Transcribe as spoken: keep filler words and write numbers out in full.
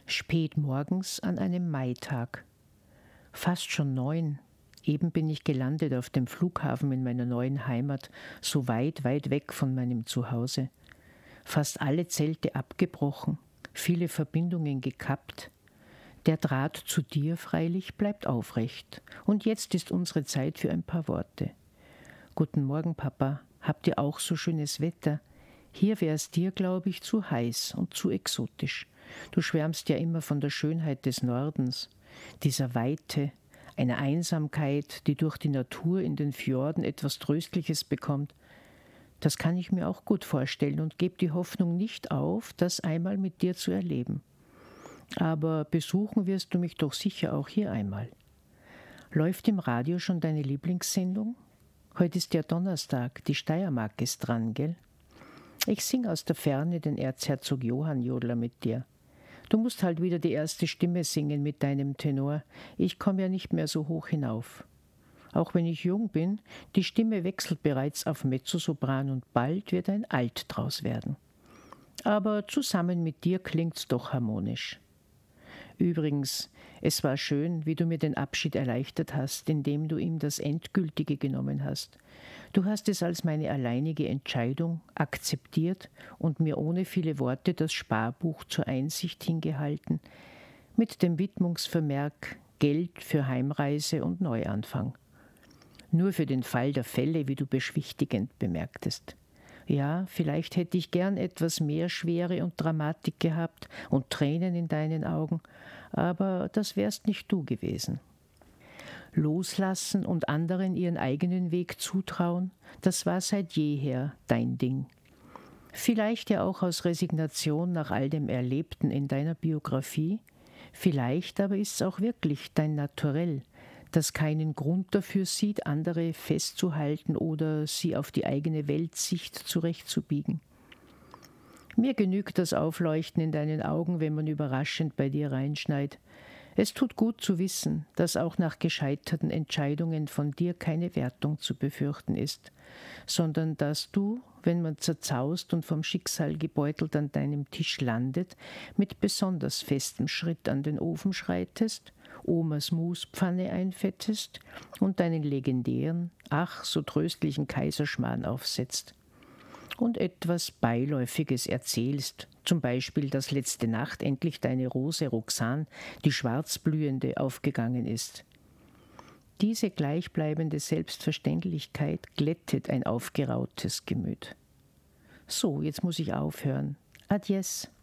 Spät morgens an einem Maitag. Fast schon neun. Eben bin ich gelandet auf dem Flughafen in meiner neuen Heimat, so weit, weit weg von meinem Zuhause. Fast alle Zelte abgebrochen, viele Verbindungen gekappt. Der Draht zu dir freilich bleibt aufrecht. Und jetzt ist unsere Zeit für ein paar Worte. Guten Morgen, Papa. Habt ihr auch so schönes Wetter? Hier wäre es dir, glaube ich, zu heiß und zu exotisch. Du schwärmst ja immer von der Schönheit des Nordens, dieser Weite, einer Einsamkeit, die durch die Natur in den Fjorden etwas Tröstliches bekommt. Das kann ich mir auch gut vorstellen und gebe die Hoffnung nicht auf, das einmal mit dir zu erleben. Aber besuchen wirst du mich doch sicher auch hier einmal. Läuft im Radio schon deine Lieblingssendung? Heute ist ja Donnerstag, die Steiermark ist dran, gell? Ich sing aus der Ferne den Erzherzog Johann Jodler mit dir. Du musst halt wieder die erste Stimme singen mit deinem Tenor. Ich komme ja nicht mehr so hoch hinauf. Auch wenn ich jung bin, die Stimme wechselt bereits auf Mezzosopran und bald wird ein Alt draus werden. Aber zusammen mit dir klingt's doch harmonisch. Übrigens, es war schön, wie du mir den Abschied erleichtert hast, indem du ihm das Endgültige genommen hast. Du hast es als meine alleinige Entscheidung akzeptiert und mir ohne viele Worte das Sparbuch zur Einsicht hingehalten, mit dem Widmungsvermerk Geld für Heimreise und Neuanfang. Nur für den Fall der Fälle, wie du beschwichtigend bemerktest. Ja, vielleicht hätte ich gern etwas mehr Schwere und Dramatik gehabt und Tränen in deinen Augen, aber das wärst nicht du gewesen. Loslassen und anderen ihren eigenen Weg zutrauen, das war seit jeher dein Ding. Vielleicht ja auch aus Resignation nach all dem Erlebten in deiner Biografie, vielleicht aber ist es auch wirklich dein Naturell, das keinen Grund dafür sieht, andere festzuhalten oder sie auf die eigene Weltsicht zurechtzubiegen. Mir genügt das Aufleuchten in deinen Augen, wenn man überraschend bei dir reinschneit. Es tut gut zu wissen, dass auch nach gescheiterten Entscheidungen von dir keine Wertung zu befürchten ist, sondern dass du, wenn man zerzaust und vom Schicksal gebeutelt an deinem Tisch landet, mit besonders festem Schritt an den Ofen schreitest, Omas Muspfanne einfettest und deinen legendären, ach so tröstlichen Kaiserschmarrn aufsetzt. Und etwas Beiläufiges erzählst, zum Beispiel, dass letzte Nacht endlich deine Rose Roxane, die Schwarzblühende, aufgegangen ist. Diese gleichbleibende Selbstverständlichkeit glättet ein aufgerautes Gemüt. So, jetzt muss ich aufhören. Adies.